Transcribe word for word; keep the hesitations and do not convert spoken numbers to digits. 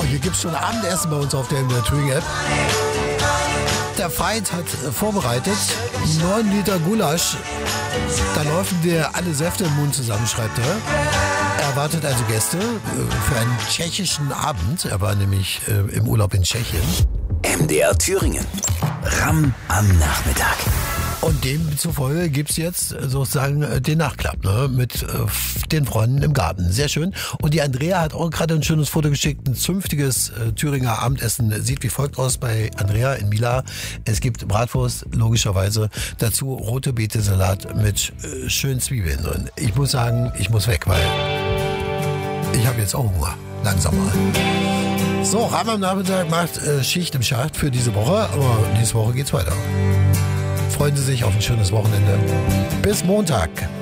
Hier gibt es schon Abendessen bei uns auf der M D R Thüringen App. Der Feind hat äh, vorbereitet neun Liter Gulasch. Da laufen dir alle Säfte im Mund zusammen, schreibt er. Er erwartet also Gäste äh, für einen tschechischen Abend. Er war nämlich äh, im Urlaub in Tschechien. M D R Thüringen. Ramm am Nachmittag. Und demzufolge gibt es jetzt sozusagen äh, den Nachklapp, ne? Mit äh, den Freunden im Garten. Sehr schön. Und die Andrea hat auch gerade ein schönes Foto geschickt. Ein zünftiges äh, Thüringer Abendessen sieht wie folgt aus bei Andrea in Mila. Es gibt Bratwurst, logischerweise. Dazu rote Beete-Salat mit äh, schönen Zwiebeln drin. Ich muss sagen, ich muss weg, weil ich habe jetzt auch Hunger. Langsam mal. So, Ramm am Nachmittag macht äh, Schicht im Schacht für diese Woche. Aber nächste Woche geht's weiter. Freuen Sie sich auf ein schönes Wochenende. Bis Montag.